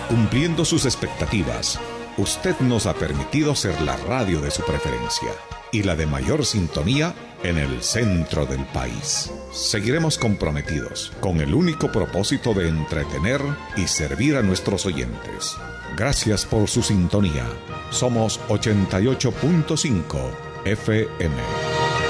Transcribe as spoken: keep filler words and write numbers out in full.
cumpliendo sus expectativas. Usted nos ha permitido ser la radio de su preferencia y la de mayor sintonía en el centro del país. Seguiremos comprometidos con el único propósito de entretener y servir a nuestros oyentes. Gracias por su sintonía. Somos ochenta y ocho punto cinco F M.